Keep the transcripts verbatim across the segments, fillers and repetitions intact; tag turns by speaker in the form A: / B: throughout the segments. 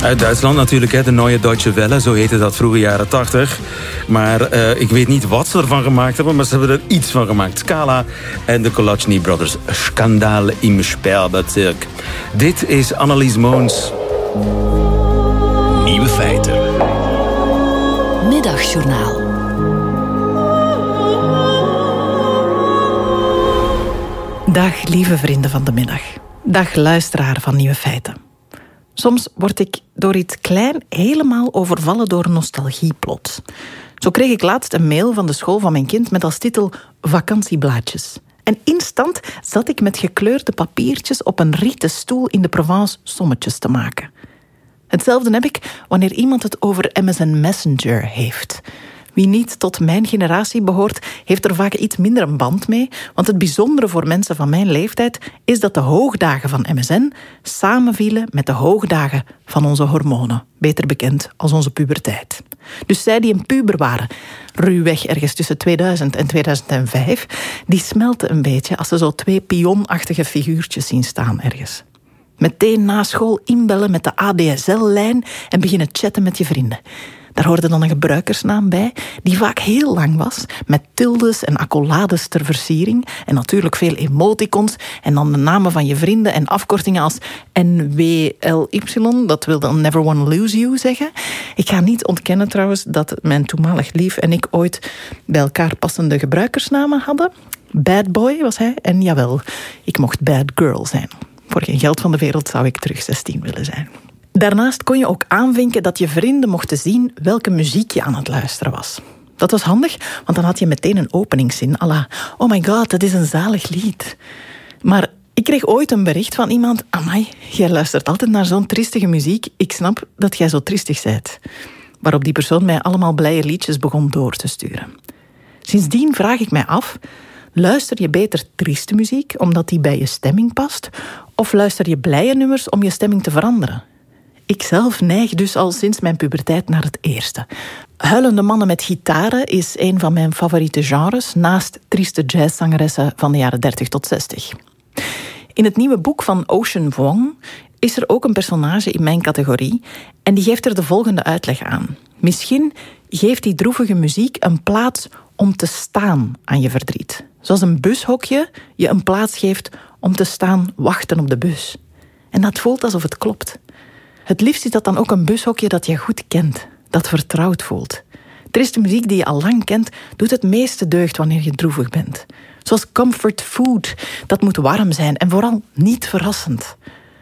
A: Uit Duitsland natuurlijk, hè, de Neue Deutsche Welle, zo heette dat vroege jaren tachtig. Maar uh, ik weet niet wat ze ervan gemaakt hebben, maar ze hebben er iets van gemaakt. Scala en de Kolachny Brothers. Schandaal im Sperrbezirk. Dit is Annelies Moons.
B: Nieuwe feiten.
C: Middagjournaal.
D: Dag lieve vrienden van de middag. Dag luisteraar van Nieuwe Feiten. Soms word ik door iets klein helemaal overvallen door nostalgie plots. Zo kreeg ik laatst een mail van de school van mijn kind met als titel vakantieblaadjes. En instant zat ik met gekleurde papiertjes op een rieten stoel in de Provence sommetjes te maken. Hetzelfde heb ik wanneer iemand het over M S N Messenger heeft. Wie niet tot mijn generatie behoort, heeft er vaak iets minder een band mee, want het bijzondere voor mensen van mijn leeftijd is dat de hoogdagen van M S N samenvielen met de hoogdagen van onze hormonen, beter bekend als onze puberteit. Dus zij die een puber waren, ruwweg ergens tussen tweeduizend en tweeduizend vijf, die smelten een beetje als ze zo twee pionachtige figuurtjes zien staan ergens. Meteen na school inbellen met de A D S L-lijn en beginnen chatten met je vrienden. Daar hoorde dan een gebruikersnaam bij, die vaak heel lang was, met tildes en accolades ter versiering en natuurlijk veel emoticons en dan de namen van je vrienden en afkortingen als N W L Y, dat wil dan Never Wanna Lose You zeggen. Ik ga niet ontkennen trouwens dat mijn toenmalig lief en ik ooit bij elkaar passende gebruikersnamen hadden. Bad Boy was hij en jawel, ik mocht Bad Girl zijn. Voor geen geld van de wereld zou ik terug zestien willen zijn. Daarnaast kon je ook aanvinken dat je vrienden mochten zien welke muziek je aan het luisteren was. Dat was handig, want dan had je meteen een openingszin à la oh my god, dat is een zalig lied. Maar ik kreeg ooit een bericht van iemand, amai, jij luistert altijd naar zo'n triestige muziek, ik snap dat jij zo triestig bent. Waarop die persoon mij allemaal blije liedjes begon door te sturen. Sindsdien vraag ik mij af, luister je beter trieste muziek omdat die bij je stemming past, of luister je blije nummers om je stemming te veranderen? Ikzelf neig dus al sinds mijn puberteit naar het eerste. Huilende mannen met gitaren is een van mijn favoriete genres, naast trieste jazzzangeressen van de jaren dertig tot zestig. In het nieuwe boek van Ocean Vuong is er ook een personage in mijn categorie en die geeft er de volgende uitleg aan. Misschien geeft die droevige muziek een plaats om te staan aan je verdriet. Zoals een bushokje je een plaats geeft om te staan wachten op de bus. En dat voelt alsof het klopt. Het liefst is dat dan ook een bushokje dat je goed kent, dat vertrouwd voelt. Trieste muziek die je al lang kent, doet het meeste deugd wanneer je droevig bent. Zoals comfort food, dat moet warm zijn en vooral niet verrassend.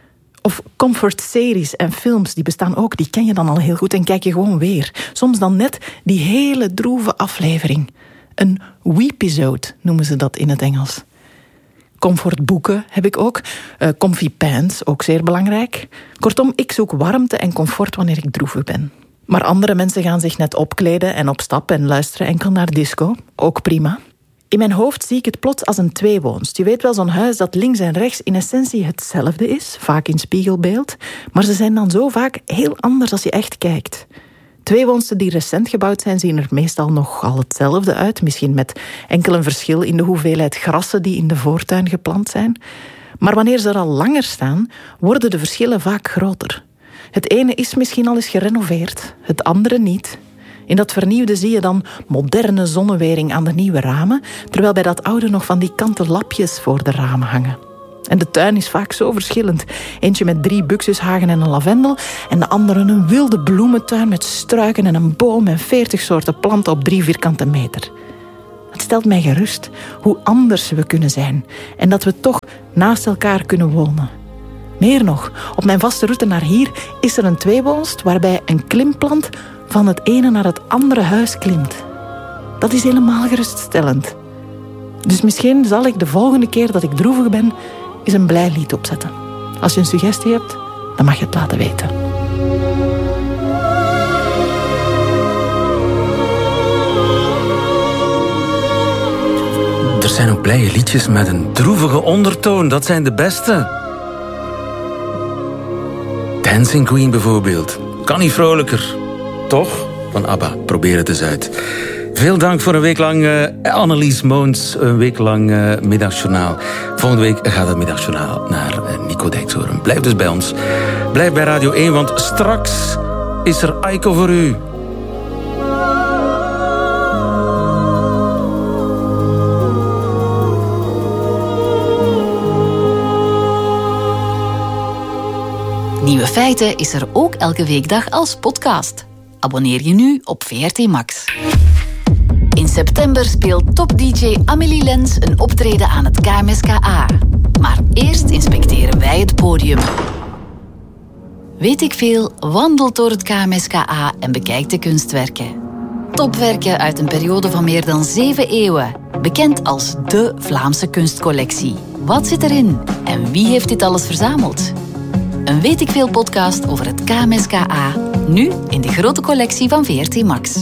D: Of comfort series en films, die bestaan ook, die ken je dan al heel goed en kijk je gewoon weer. Soms dan net die hele droeve aflevering. Een weepisode noemen ze dat in het Engels. Comfortboeken heb ik ook. Uh, comfy pants, ook zeer belangrijk. Kortom, ik zoek warmte en comfort wanneer ik droevig ben. Maar andere mensen gaan zich net opkleden en op stap en luisteren enkel naar disco. Ook prima. In mijn hoofd zie ik het plots als een tweewoonst. Je weet wel, zo'n huis dat links en rechts in essentie hetzelfde is, vaak in spiegelbeeld. Maar ze zijn dan zo vaak heel anders als je echt kijkt. Tweewoonsten die recent gebouwd zijn, zien er meestal nogal hetzelfde uit. Misschien met enkel een verschil in de hoeveelheid grassen die in de voortuin geplant zijn. Maar wanneer ze er al langer staan, worden de verschillen vaak groter. Het ene is misschien al eens gerenoveerd, het andere niet. In dat vernieuwde zie je dan moderne zonnewering aan de nieuwe ramen, terwijl bij dat oude nog van die kanten lapjes voor de ramen hangen. En de tuin is vaak zo verschillend. Eentje met drie buxushagen en een lavendel, en de andere een wilde bloementuin met struiken en een boom en veertig soorten planten op drie vierkante meter. Het stelt mij gerust hoe anders we kunnen zijn en dat we toch naast elkaar kunnen wonen. Meer nog, op mijn vaste route naar hier is er een tweewoonst waarbij een klimplant van het ene naar het andere huis klimt. Dat is helemaal geruststellend. Dus misschien zal ik de volgende keer dat ik droevig ben eens een blij lied opzetten. Als je een suggestie hebt, dan mag je het laten weten.
A: Er zijn ook blije liedjes met een droevige ondertoon. Dat zijn de beste. Dancing Queen bijvoorbeeld. Kan niet vrolijker. Toch? Van ABBA. Probeer het eens uit. Veel dank voor een week lang uh, Annelies Moons. Een week lang uh, Middagjournaal. Volgende week gaat het Middagjournaal naar uh, Nico Dijkshoorn. Blijf dus bij ons. Blijf bij Radio één, want straks is er Aiko voor u.
B: Nieuwe Feiten is er ook elke weekdag als podcast. Abonneer je nu op V R T Max. In september speelt top-D J Amélie Lens een optreden aan het K M S K A. Maar eerst inspecteren wij het podium. Weet ik veel, wandelt door het K M S K A en bekijkt de kunstwerken. Topwerken uit een periode van meer dan zeven eeuwen. Bekend als de Vlaamse kunstcollectie. Wat zit erin? En wie heeft dit alles verzameld? Een Weet ik veel podcast over het K M S K A. Nu in de grote collectie van V R T Max.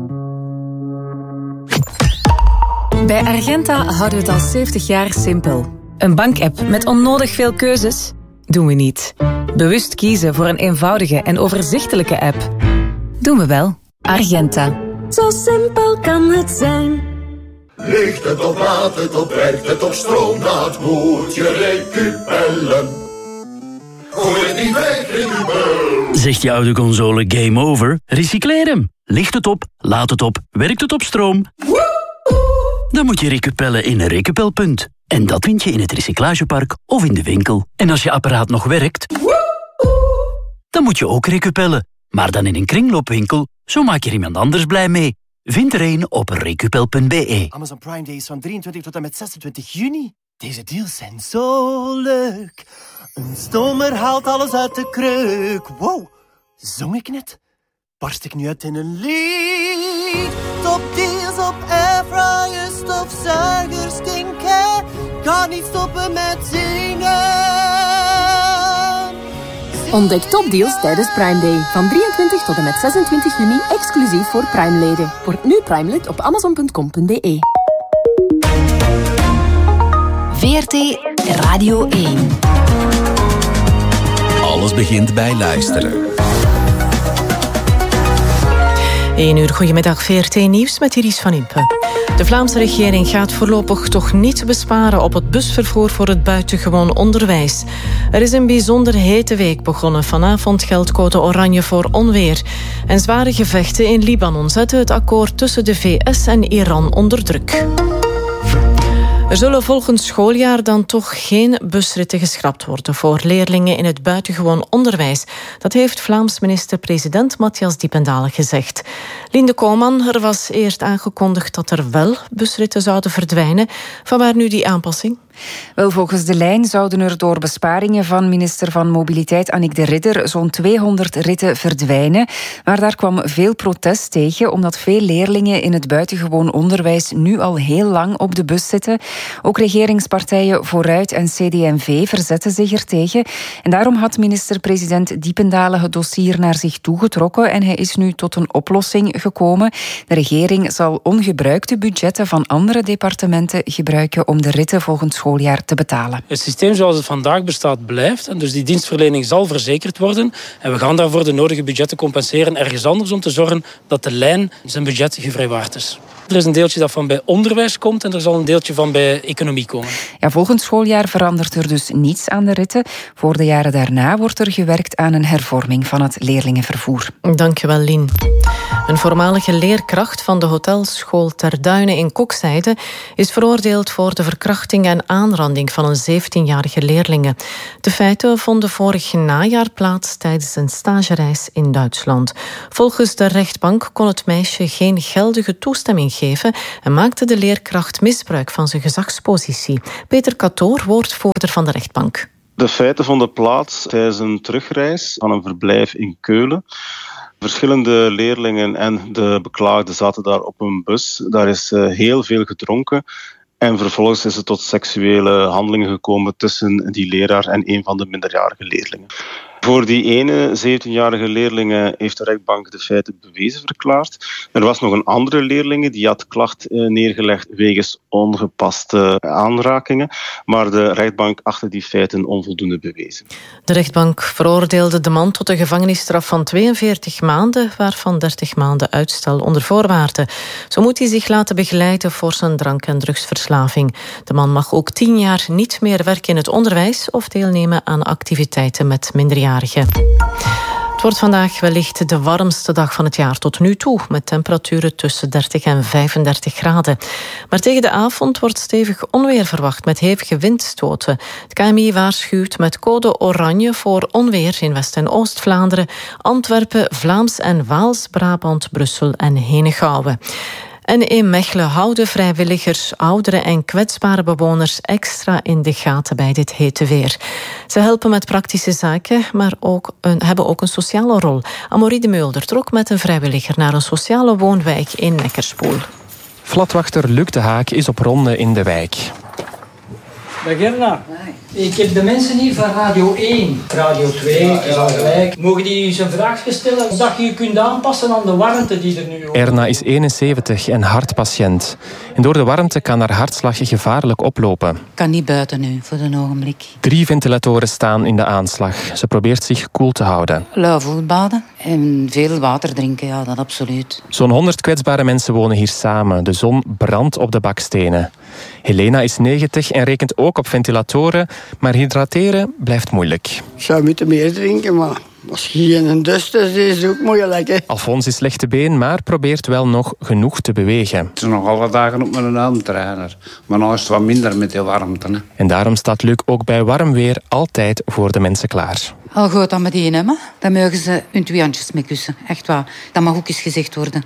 C: Bij Argenta houden we het al zeventig jaar simpel. Een bankapp met onnodig veel keuzes? Doen we niet. Bewust kiezen voor een eenvoudige en overzichtelijke app? Doen we wel. Argenta. Zo simpel kan het zijn.
E: Ligt het op, laat het op, werkt het op stroom, dat moet je recupellen. Gooi het niet weg, recupel.
F: Zegt je autoconsole game over? Recycleer hem. Ligt het op, laat het op, werkt het op stroom? Dan moet je recupellen in een recupelpunt. En dat vind je in het recyclagepark of in de winkel. En als je apparaat nog werkt, dan moet je ook recupellen. Maar dan in een kringloopwinkel, zo maak je er iemand anders blij mee. Vind er een op recupel punt b e.
G: Amazon Prime Day is van drieëntwintig tot en met zesentwintig juni. Deze deals zijn zo leuk. Een stomer haalt alles uit de kreuk. Wow, zong ik net? Barst ik nu uit in een lied? Top deals op airfryers, stofzuigers, skincare. Ga niet stoppen met zingen.
C: Ontdek topdeals tijdens Prime Day. Van drieëntwintig tot en met zesentwintig juni, exclusief voor Prime-leden. Word nu Prime-lid op amazon punt com punt b e.
B: V R T Radio één.
H: Alles begint bij luisteren.
D: één uur, goedemiddag, V R T Nieuws met Iris van Impe. De Vlaamse regering gaat voorlopig toch niet besparen op het busvervoer voor het buitengewoon onderwijs. Er is een bijzonder hete week begonnen. Vanavond geldt code oranje voor onweer. En zware gevechten in Libanon zetten het akkoord tussen de V S en Iran onder druk. Er zullen volgend schooljaar dan toch geen busritten geschrapt worden voor leerlingen in het buitengewoon onderwijs. Dat heeft Vlaams minister-president Matthias Diependale gezegd. Linde Koolman, er was eerst aangekondigd dat er wel busritten zouden verdwijnen. Vanwaar nu die aanpassing?
I: Wel, volgens de lijn zouden er door besparingen van minister van Mobiliteit Annick de Ridder zo'n tweehonderd ritten verdwijnen. Maar daar kwam veel protest tegen, omdat veel leerlingen in het buitengewoon onderwijs nu al heel lang op de bus zitten. Ook regeringspartijen Vooruit en C D en V verzetten zich ertegen. En daarom had minister-president Diependale het dossier naar zich toegetrokken en hij is nu tot een oplossing gekomen. De regering zal ongebruikte budgetten van andere departementen gebruiken om de ritten volgend schooljaar te betalen.
J: Het systeem zoals het vandaag bestaat blijft. En dus die dienstverlening zal verzekerd worden. En we gaan daarvoor de nodige budgetten compenseren ergens anders om te zorgen dat de lijn zijn budget gevrijwaard is. Er is een deeltje dat van bij onderwijs komt en er zal een deeltje van bij economie komen.
I: Ja, volgend schooljaar verandert er dus niets aan de ritten. Voor de jaren daarna wordt er gewerkt aan een hervorming van het leerlingenvervoer.
D: Dankjewel, Lien. Een voormalige leerkracht van de hotelschool Ter Duinen in Kokzijde is veroordeeld voor de verkrachting en aanranding van een zeventienjarige leerlinge. De feiten vonden vorig najaar plaats tijdens een stagereis in Duitsland. Volgens de rechtbank kon het meisje geen geldige toestemming geven en maakte de leerkracht misbruik van zijn gezagspositie. Peter Katoor, woordvoerder van de rechtbank.
K: De feiten vonden plaats tijdens een terugreis van een verblijf in Keulen. Verschillende leerlingen en de beklaagde zaten daar op een bus. Daar is heel veel gedronken. En vervolgens is het tot seksuele handelingen gekomen tussen die leraar en een van de minderjarige leerlingen. Voor die ene zeventienjarige leerling heeft de rechtbank de feiten bewezen verklaard. Er was nog een andere leerling die had klacht neergelegd wegens ongepaste aanrakingen. Maar de rechtbank achtte die feiten onvoldoende bewezen.
D: De rechtbank veroordeelde de man tot een gevangenisstraf van tweeënveertig maanden, waarvan dertig maanden uitstel onder voorwaarden. Zo moet hij zich laten begeleiden voor zijn drank- en drugsverslaving. De man mag ook tien jaar niet meer werken in het onderwijs of deelnemen aan activiteiten met minderjarigen. vijfendertigjarigen. Het wordt vandaag wellicht de warmste dag van het jaar tot nu toe, met temperaturen tussen dertig en vijfendertig graden. Maar tegen de avond wordt stevig onweer verwacht met hevige windstoten. Het K M I waarschuwt met code oranje voor onweer in West- en Oost-Vlaanderen, Antwerpen, Vlaams en Waals, Brabant, Brussel en Henegouwen. En in Mechelen houden vrijwilligers oudere en kwetsbare bewoners extra in de gaten bij dit hete weer. Ze helpen met praktische zaken, maar ook een, hebben ook een sociale rol. Amorie de Meulder trok met een vrijwilliger naar een sociale woonwijk in Neckerspoel.
L: Flatwachter Luc de Haak is op ronde in de wijk.
M: Dag Erna. Ik heb de mensen hier van Radio één. Radio twee is al gelijk. Mogen die eens een vraagje stellen? Dat je je kunt aanpassen aan de warmte die er nu over.
L: Erna is eenenzeventig en hartpatiënt. En door de warmte kan haar hartslag gevaarlijk oplopen.
N: Ik kan niet buiten nu, voor een ogenblik.
L: Drie ventilatoren staan in de aanslag. Ze probeert zich koel te houden.
N: Lauw voetbaden en veel water drinken, ja, dat absoluut.
L: Zo'n honderd kwetsbare mensen wonen hier samen. De zon brandt op de bakstenen. Helena is negentig en rekent ook op ventilatoren, maar hydrateren blijft moeilijk.
O: Ik zou moeten meer drinken, maar als je geen dust is, is het ook moeilijk. Hè?
L: Alfons is slechte been, maar probeert wel nog genoeg te bewegen.
P: Het is nog alle dagen op mijn armtrainer, maar nu is het wat minder met die warmte. Hè.
L: En daarom staat Luc ook bij warm weer altijd voor de mensen klaar.
N: Al goed dat met die hebben, dan mogen ze hun twee handjes mee kussen. Echt waar, dat mag ook eens gezegd worden.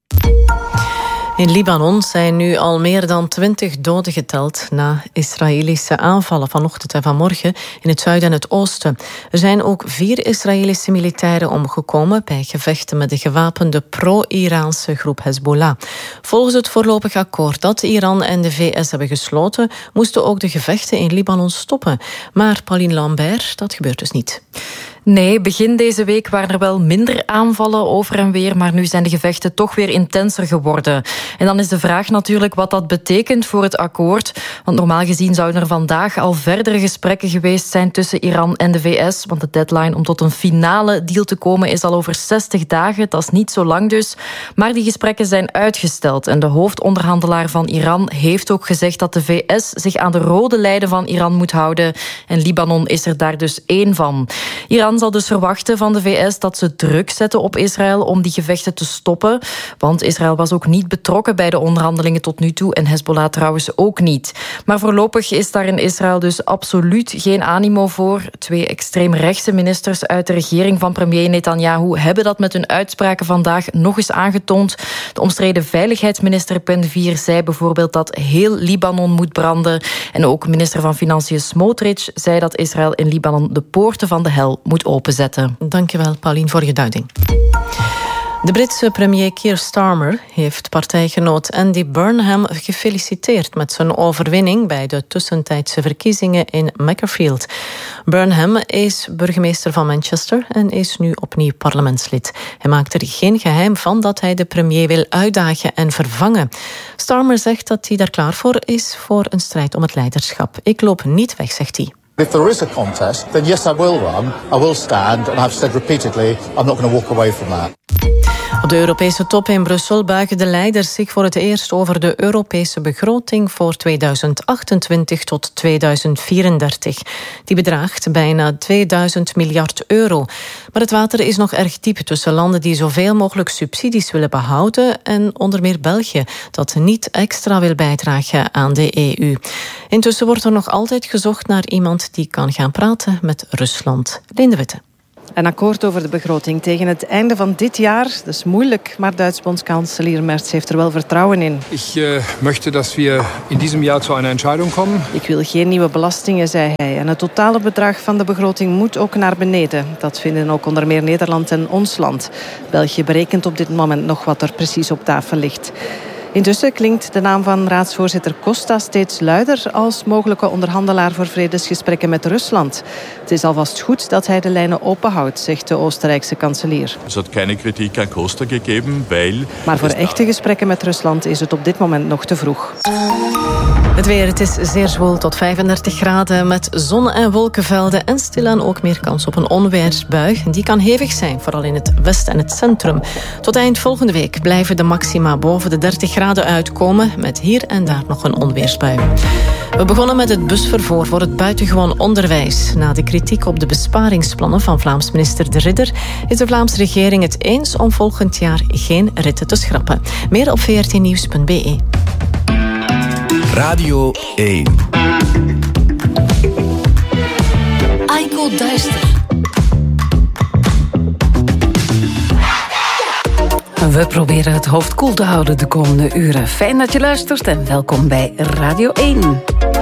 D: In Libanon zijn nu al meer dan twintig doden geteld na Israëlische aanvallen vanochtend en vanmorgen in het zuiden en het oosten. Er zijn ook vier Israëlische militairen omgekomen bij gevechten met de gewapende pro-Iraanse groep Hezbollah. Volgens het voorlopig akkoord dat Iran en de V S hebben gesloten, moesten ook de gevechten in Libanon stoppen. Maar Pauline Lambert, dat gebeurt dus niet.
C: Nee, begin deze week waren er wel minder aanvallen over en weer, maar nu zijn de gevechten toch weer intenser geworden. En dan is de vraag natuurlijk wat dat betekent voor het akkoord. Want normaal gezien zouden er vandaag al verdere gesprekken geweest zijn tussen Iran en de V S. Want de deadline om tot een finale deal te komen is al over zestig dagen. Dat is niet zo lang dus. Maar die gesprekken zijn uitgesteld. En de hoofdonderhandelaar van Iran heeft ook gezegd dat de V S zich aan de rode lijnen van Iran moet houden. En Libanon is er daar dus één van. Iran zal dus verwachten van de V S dat ze druk zetten op Israël om die gevechten te stoppen. Want Israël was ook niet betrokken bij de onderhandelingen tot nu toe en Hezbollah trouwens ook niet. Maar voorlopig is daar in Israël dus absoluut geen animo voor. Twee extreemrechtse ministers uit de regering van premier Netanyahu hebben dat met hun uitspraken vandaag nog eens aangetoond. De omstreden veiligheidsminister Ben-Gvir zei bijvoorbeeld dat heel Libanon moet branden. En ook minister van Financiën Smotrich zei dat Israël in Libanon de poorten van de hel moet openzetten.
D: Dankjewel, Pauline, voor je duiding. De Britse premier Keir Starmer heeft partijgenoot Andy Burnham gefeliciteerd met zijn overwinning bij de tussentijdse verkiezingen in Macclesfield. Burnham is burgemeester van Manchester en is nu opnieuw parlementslid. Hij maakt er geen geheim van dat hij de premier wil uitdagen en vervangen. Starmer zegt dat hij daar klaar voor is voor een strijd om het leiderschap. Ik loop niet weg, zegt hij.
Q: If there is a contest, then yes, I will run. I will stand, and I've said repeatedly, I'm not going to walk away from that.
D: Op de Europese top in Brussel buigen de leiders zich voor het eerst over de Europese begroting voor tweeduizend achtentwintig tot tweeduizend vierendertig. Die bedraagt bijna tweeduizend miljard euro. Maar het water is nog erg diep tussen landen die zoveel mogelijk subsidies willen behouden en onder meer België, dat niet extra wil bijdragen aan de E U. Intussen wordt er nog altijd gezocht naar iemand die kan gaan praten met Rusland. Linde Witte.
R: Een akkoord over de begroting tegen het einde van dit jaar. Dat is moeilijk, maar Duits bondskanselier Merz heeft er wel vertrouwen in.
S: Ik uh, möchte dat we in diesem jaar tot een entscheidung komen.
R: Ik wil geen nieuwe belastingen, zei hij. En het totale bedrag van de begroting moet ook naar beneden. Dat vinden ook onder meer Nederland en ons land. België berekent op dit moment nog wat er precies op tafel ligt. Intussen klinkt de naam van raadsvoorzitter Costa steeds luider als mogelijke onderhandelaar voor vredesgesprekken met Rusland. Het is alvast goed dat hij de lijnen openhoudt, zegt de Oostenrijkse kanselier.
T: Er had geen kritiek aan Costa gegeven, weil...
R: Maar voor echte gesprekken met Rusland is het op dit moment nog te vroeg. Het weer, het is zeer zwoel tot vijfendertig graden met zon- en wolkenvelden en stilaan ook meer kans op een onweersbui. Die kan hevig zijn, vooral in het westen en het centrum. Tot eind volgende week blijven de maxima boven de dertig graden uitkomen met hier en daar nog een onweersbui. We begonnen met het busvervoer voor het buitengewoon onderwijs. Na de kritiek op de besparingsplannen van Vlaams minister De Ridder is de Vlaamse regering het eens om volgend jaar geen ritten te schrappen. Meer op v r t nieuws punt b e.
H: Radio één.
B: Aiko Duister.
U: We proberen het hoofd koel te houden de komende uren. Fijn dat je luistert en welkom bij Radio één.